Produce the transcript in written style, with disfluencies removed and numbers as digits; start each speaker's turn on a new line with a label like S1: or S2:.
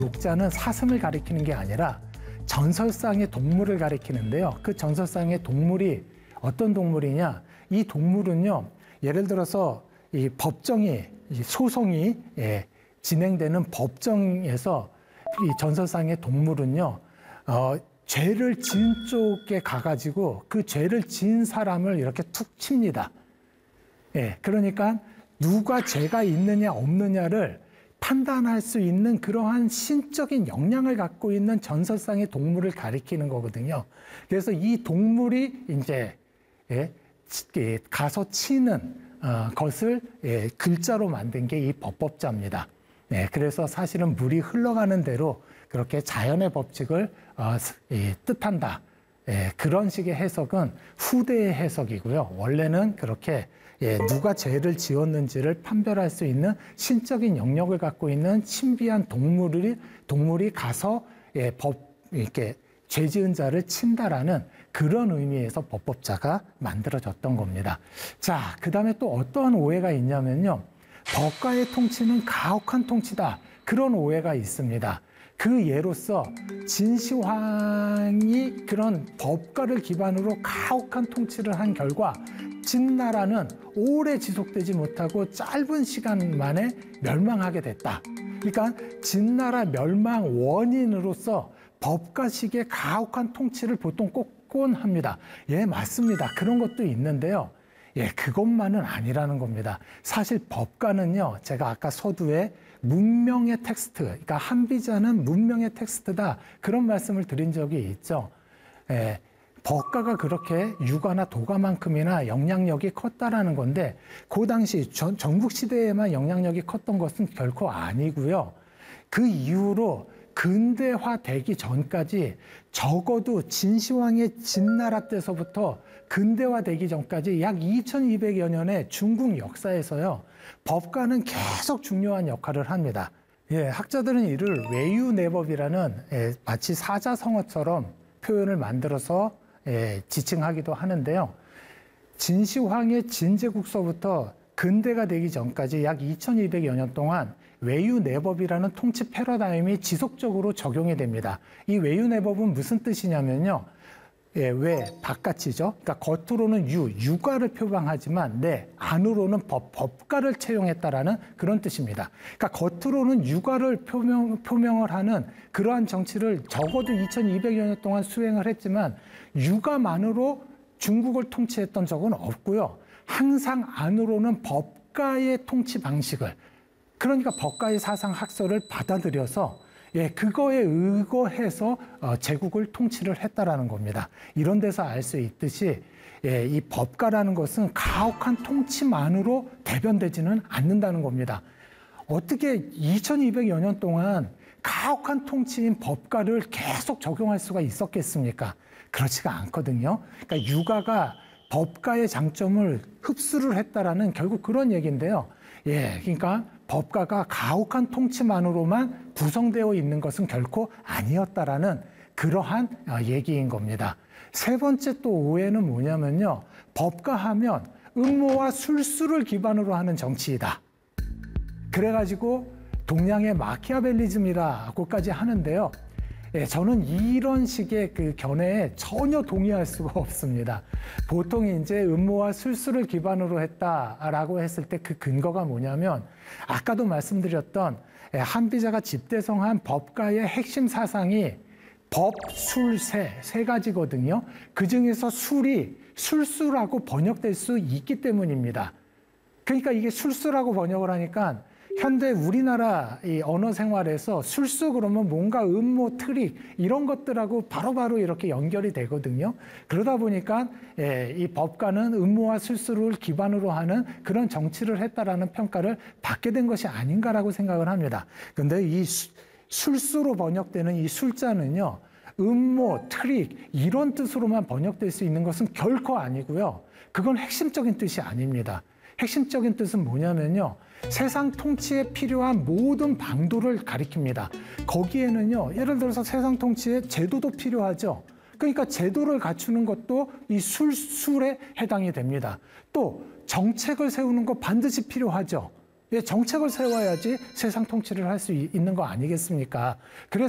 S1: 욕자는 사슴을 가리키는 게 아니라 전설상의 동물을 가리키는데요. 그 전설상의 동물이 어떤 동물이냐? 이 동물은요, 예를 들어서 이 법정이, 소송이 진행되는 법정에서 이 전설상의 동물은요, 죄를 지은 쪽에 가가지고 그 죄를 지은 사람을 이렇게 툭 칩니다. 그러니까 누가 죄가 있느냐 없느냐를 판단할 수 있는 그러한 신적인 역량을 갖고 있는 전설상의 동물을 가리키는 거거든요. 그래서 이 동물이 이제 가서 치는 것을 글자로 만든 게 이 법법자입니다. 그래서 사실은 물이 흘러가는 대로 그렇게 자연의 법칙을 뜻한다. 그런 식의 해석은 후대의 해석이고요. 원래는 그렇게 누가 죄를 지었는지를 판별할 수 있는 신적인 영역을 갖고 있는 신비한 동물이 가서 이렇게 죄 지은 자를 친다라는 그런 의미에서 법법자가 만들어졌던 겁니다. 자, 그 다음에 또 어떠한 오해가 있냐면요. 법가의 통치는 가혹한 통치다. 그런 오해가 있습니다. 그 예로서 진시황이 그런 법가를 기반으로 가혹한 통치를 한 결과 진나라는 오래 지속되지 못하고 짧은 시간 만에 멸망하게 됐다. 그러니까 진나라 멸망 원인으로서 법가식의 가혹한 통치를 보통 꼽곤 합니다. 맞습니다. 그런 것도 있는데요. 그것만은 아니라는 겁니다. 사실 법가는요, 제가 아까 서두에 문명의 텍스트, 그러니까 한비자는 문명의 텍스트다. 그런 말씀을 드린 적이 있죠. 법가가 그렇게 유가나 도가만큼이나 영향력이 컸다라는 건데, 그 당시 전국시대에만 영향력이 컸던 것은 결코 아니고요. 그 이후로 근대화되기 전까지 적어도 진시황의 진나라 때서부터 근대화되기 전까지 약 2200여 년의 중국 역사에서요, 법가는 계속 중요한 역할을 합니다. 학자들은 이를 외유내법이라는 마치 사자성어처럼 표현을 만들어서 지칭하기도 하는데요. 진시황의 진제국서부터 근대가 되기 전까지 약 2200여 년 동안 외유내법이라는 통치 패러다임이 지속적으로 적용이 됩니다. 이 외유내법은 무슨 뜻이냐면요. 왜 바깥이죠? 그러니까 겉으로는 유가를 표방하지만 안으로는 법가를 채용했다라는 그런 뜻입니다. 그러니까 겉으로는 유가를 표명을 하는 그러한 정치를 적어도 2200여 년 동안 수행을 했지만 유가만으로 중국을 통치했던 적은 없고요. 항상 안으로는 법가의 통치 방식을, 그러니까 법가의 사상 학설을 받아들여서 그거에 의거해서 제국을 통치를 했다라는 겁니다. 이런 데서 알 수 있듯이 이 법가라는 것은 가혹한 통치만으로 대변되지는 않는다는 겁니다. 어떻게 2200여 년 동안 가혹한 통치인 법가를 계속 적용할 수가 있었겠습니까? 그렇지가 않거든요. 그러니까 유가가 법가의 장점을 흡수를 했다라는 결국 그런 얘기인데요. 그러니까 법가가 가혹한 통치만으로만 구성되어 있는 것은 결코 아니었다라는 그러한 얘기인 겁니다. 세 번째 또 오해는 뭐냐면요. 법가하면 음모와 술수를 기반으로 하는 정치이다. 그래가지고 동양의 마키아벨리즘이라고까지 하는데요. 저는 이런 식의 그 견해에 전혀 동의할 수가 없습니다. 보통 이제 음모와 술수를 기반으로 했다라고 했을 때 그 근거가 뭐냐면 아까도 말씀드렸던 한비자가 집대성한 법가의 핵심 사상이 법, 술, 세 가지거든요. 그 중에서 술이 술수라고 번역될 수 있기 때문입니다. 그러니까 이게 술수라고 번역을 하니까 현대 우리나라 이 언어 생활에서 술수 그러면 뭔가 음모, 트릭 이런 것들하고 바로바로 이렇게 연결이 되거든요. 그러다 보니까 이 법가는 음모와 술수를 기반으로 하는 그런 정치를 했다라는 평가를 받게 된 것이 아닌가라고 생각을 합니다. 그런데 이 술수로 번역되는 이 술자는요. 음모, 트릭 이런 뜻으로만 번역될 수 있는 것은 결코 아니고요. 그건 핵심적인 뜻이 아닙니다. 핵심적인 뜻은 뭐냐면요. 세상 통치에 필요한 모든 방도를 가리킵니다. 거기에는요, 예를 들어서 세상 통치에 제도도 필요하죠. 그러니까 제도를 갖추는 것도 이 술에 해당이 됩니다. 또 정책을 세우는 거 반드시 필요하죠. 정책을 세워야지 세상 통치를 할 수 있는 거 아니겠습니까? 그래서